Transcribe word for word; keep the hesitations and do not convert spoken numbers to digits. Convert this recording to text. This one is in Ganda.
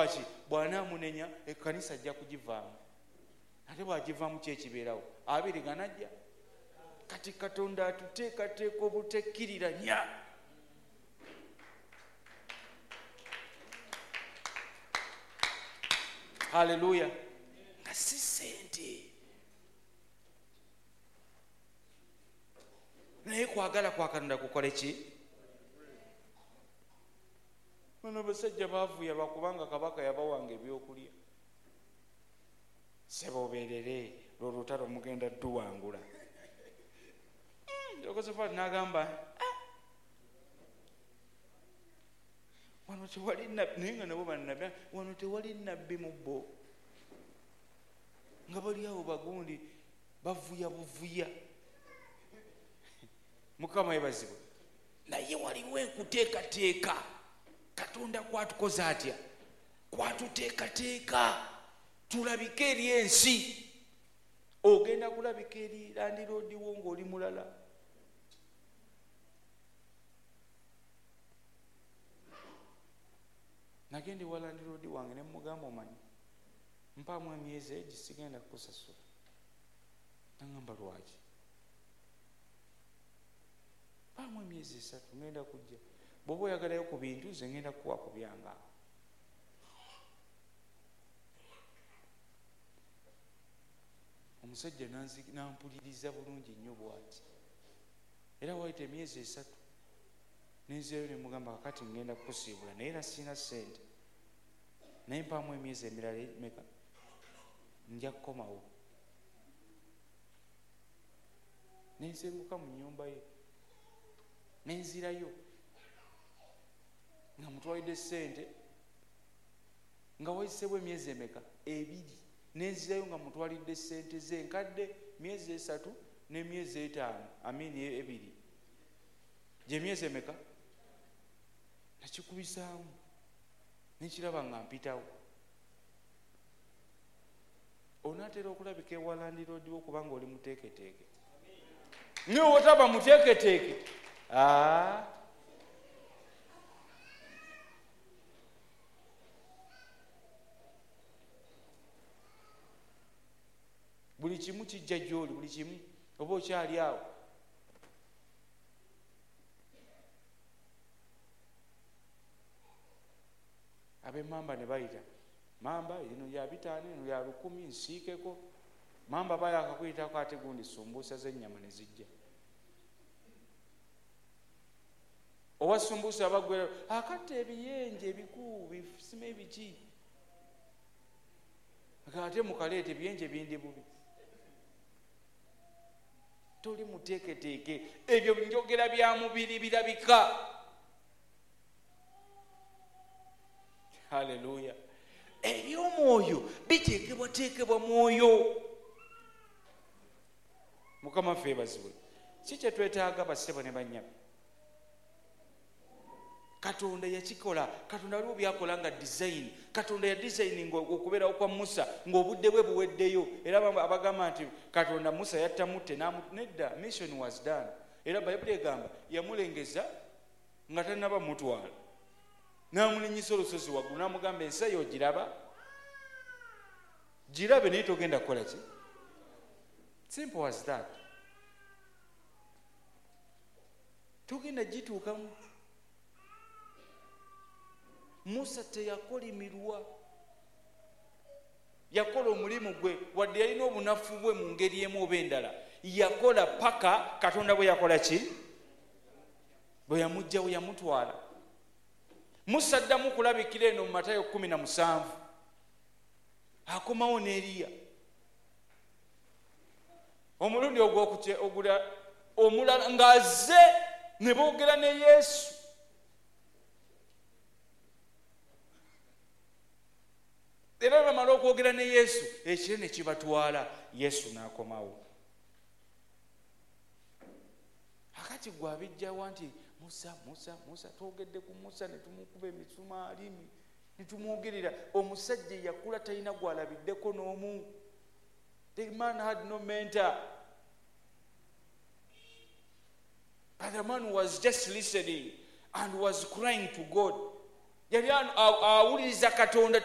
lwaki bw'anaamunenya ekkanisa ajja kugivaamu ate bw'agivaamu kyekibeerawo abiriga najja. Kati Katonda atuteekateeka obutekkiriranya. Haleluya. Nga si ssente naye kwagala kwa Katonda kukole ki? Bano basajja baavuya bakubanga kabaka yabawanga ebyokulya. Seboberere lwolutalo mugenda tuwangula. Yokosefa n'agamba wano tewali nabbi, naye nga nabo bannabbi, wano tewali nabbi mu bo. Nga bali awo bagundi bavuya buvuya. Mukama yebazibwe. Naye waliwo enkuteekateeka. Katonda kwatukoze atya? Kwatuteekateeka tulabike eri ensi. Ogenda kulabika eri landiroodi wo ng'oli mulala. Nagende wa landiroodi wange ne mugamba omanyi mpaamu emyezi egi sigenda kukusasula. Nagamba lwaki? Mpaamu emyezi esatu ngenda kujja. Bw'oba oyagalayo ku bintu ze ngenda kukuwa ku byange awo. Omusajja nampuliriza bulungi nnyo bw'ati. Era wayita emyezi esatu nenzeeyo ne mugamba kakati ngenda kukusiibula naye era sirina ssente. Naye mpaamu emyezi emirala meka nja kukomawo. Nensenguka mu nnyumba ye nenzirayo nga mutwalidde ssente nga wayiseewo emyezi emeka ebiri. Nenzirayo nga mutwalidde ssente ze nkadde myezi esatu n'emyezi etaano amini ebiri. Gye myezi emeka? Nakikubisaamu nekiraba nga mpitawo. Onaatera okulabika ewa landiroodi wo kubanga oli muteeketeeke. Naye wotaba muteeketeeke aa buli kimu kijja gy'oli, buli kimu oba okyali awo. Ab'emmamba ne bayita mamba eno ya bitaano eno ya lukumi nsiikeko. Mamba bayakakuyitako ate gundi sumbuusa z'ennyama ne zijja. Owa sumbuusa abagwera akatta ebiyenje ebikuu bifusime ebiki. Ate mukaleeta ebiyenje bindi bubi. Toli muteeketeeke. Ebyo njogera bya mubiri birabika. Haleluya. Eby'omwoyo biteekebwateekebwa mwoyo. Mukama ffe bazibwe. Si kye twetaaga bassebo ne bannyabo. Katonda yakikola. Katonda aliwo byakola nga design. Katonda ya designing okubeerawo kwa Musa ng'obudde bwe buweddeyo. Era abagamba nti Katonda Musa yattamutte nedda. Mission was done. Era Bayibuli egamba yamulengeza nga tannaba mutwala. N'amulinyisa olusozi waggulu n'amugamba ensi eyo ogiraba? Girabe naye togenda kukola ki? Simple as that. Togenda gituukamu. Musa teyakolimirwa. Yakola omulimu gwe wadde yalina obunafu bwe mu ngeri emu oba endala. Yakola paka Katonda bwe yakola ki? Bwe yamugjawo yamutwala. Musa addamu kulabikira eno mu Matayo kumi na musanvu. Akomawo ne Eriya. Omulundi ogw'okugula omulala ng'azze ne boogera ne Yesu. Era bamala okwogera ne Yesu ekire ne kibatwala. Yesu n'akomawo. Akati gwe abijjawo nti Musa, Musa, Musa, twogedde ku Musa ne tumukuba emisumaali ne tumwogerera. Omusajja yakula talina gwalabiddeko n'omu. The man had no mentor. But the man was just listening and was crying to God. Yali awuliriza Katonda